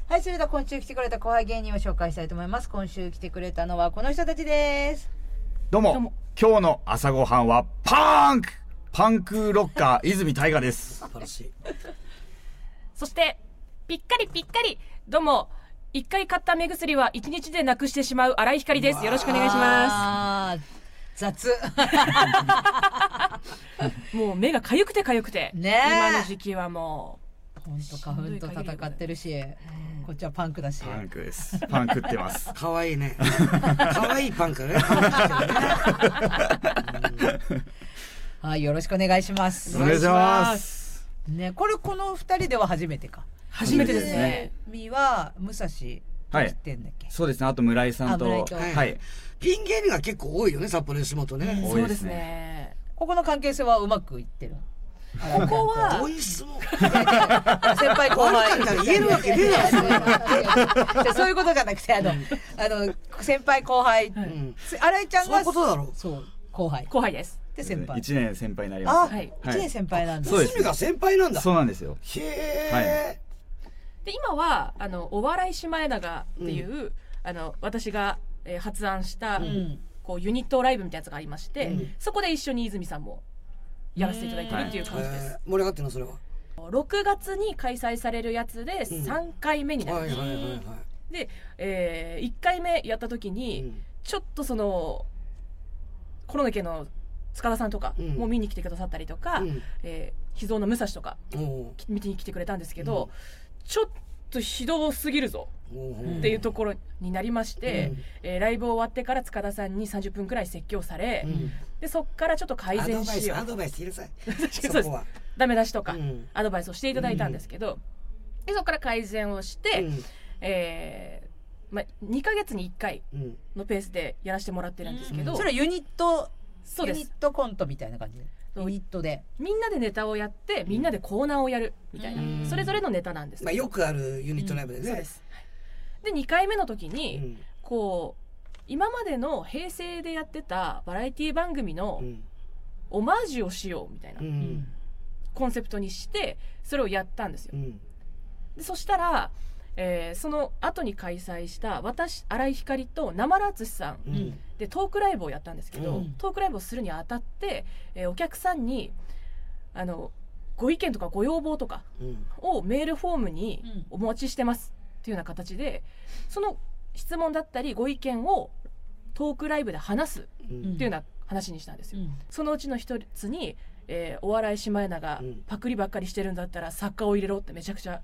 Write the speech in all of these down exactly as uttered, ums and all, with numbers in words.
はい、それでは今週来てくれた後輩芸人を紹介したいと思います。今週来てくれたのはこの人たちです。 どうも、どうも今日の朝ごはんはパンクパンクロッカー泉大我です。 素晴らしい。 そしてぴっかりぴっかり、どうも一回買った目薬は一日でなくしてしまう新井ひかりです。よろしくお願いします。 雑もう目がかゆくてかゆくて、ね、今の時期はもう本当花粉と戦ってるし、こっちはパンクだし。 パンクです。パンクってます。 可愛いね。可愛いパンクね。 はい、よろしくお願いします。 お願いします。 ね、これこの二人では初めてか。 初めてですね。 みは武蔵はい、 ってんだっけ。 そうですね。あと村井さんと、はい、はい、 ピン芸人が結構多いよね、札幌吉本ね。 うん、そうですね。 ここの関係性はうまくいってる。 ここはどういう質問？ 先輩後輩言えるわけねえだろ。そういうことじゃなくて、あの、あの先輩後輩、新井ちゃんがそういうことだろ。 そう、後輩。 後輩です。 で先輩。 一年先輩になります。 あ、一年先輩なんだ。 娘が先輩なんだ。 そうなんですよ。 へえ。 で今はあのお笑いシマエナガっていう、うん、あの私が、えー、発案した、うん、こうユニットライブみたいなやつがありまして、うん、そこで一緒に泉さんもやらせていただいてるっていう感じです。 盛り上がってるのそれは。 ろくがつに開催されるやつでさんかいめになります。で、えー、いっかいめやった時に、うん、ちょっとそのコロナ家の塚田さんとかも見に来てくださったりとか、うん、えー、秘蔵の武蔵とか見に来てくれたんですけど、うん、ちょっとひどすぎるぞっていうところになりまして、うんえー、ライブ終わってから塚田さんにさんじゅっぷんくらい説教され、うん、でそっからちょっと改善しよう、 アドバイス入れさいそうですダメ出しとか、うん、アドバイスをしていただいたんですけど、うん、でそこから改善をして、うんえーま、にかげつにいっかいのペースでやらせてもらってるんですけど、 うん、それはユニットそうですユニットコントみたいな感じでユニットでみんなでネタをやってみんなでコーナーをやるみたいな、うん、それぞれのネタなんですけど、 まあ、よくあるユニットライブでね、うん、 そうです。でにかいめの時に、うん、こう今までの平成でやってたバラエティ番組のオマージュをしようみたいな、うん、コンセプトにしてそれをやったんですよ、うん、でそしたら、えー、その後に開催した私新井ひかりと生ラツシさん、うんでトークライブをやったんですけど、うん、トークライブをするにあたって、えー、お客さんにあのご意見とかご要望とかをメールフォームにお持ちしてますっていうような形でその質問だったりご意見をトークライブで話すっていうような話にしたんですよ、うん、そのうちの一つに、えー、お笑いシマエナがパクリばっかりしてるんだったら作家を入れろってめちゃくちゃ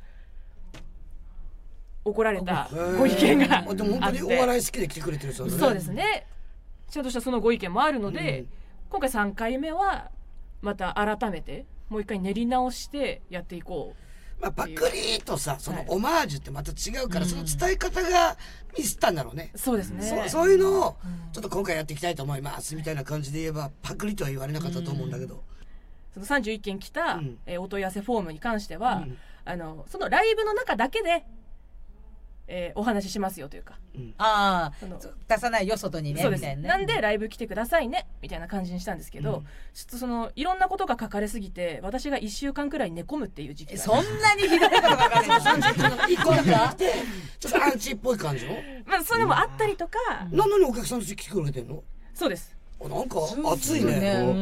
怒られたご意見があって、 でも本当にお笑い好きで来てくれてる人だね。 そうですね、ちゃんとしたそのご意見もあるので、うん、今回さんかいめはまた改めてもう一回練り直してやっていこう。 まあ、パクリとさそのオマージュってまた違うから、はい、その伝え方がミスったんだろうね、 うん、そうですねそ, そういうのをちょっと今回やっていきたいと思いますみたいな感じで言えばパクリとは言われなかったと思うんだけど、うん、 そのさんじゅういっけん来た、うんえー、お問い合わせフォームに関しては、うん、あのそのライブの中だけでえー、お話ししますよというか、 うん、ああ出さないよ外にねそうですみたいなね、 なんでライブ来てくださいねみたいな感じにしたんですけど、うん、ちょっとそのいろんなことが書かれすぎて私がいっしゅうかんくらい寝込むっていう時期がそんなにひどいこと書かれるのいっこだけ来てちょっとアンチっぽい感じのまあそれもあったりとか、 うん、なのにお客さんとして来てくれてんの。 そうです。 なんか熱いね、ねうん、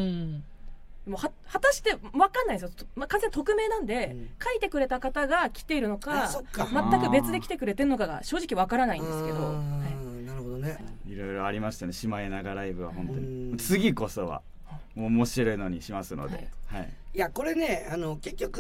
もうは果たして分かんないですよ、まあ、完全に匿名なんで、うん、書いてくれた方が来ているのか全く別で来てくれてるのかが正直分からないんですけど、はい、 なるほどね、 いろいろありましたね。シマエナガライブは本当に次こそは面白いのにしますので、はいはい、 いやこれねあの結局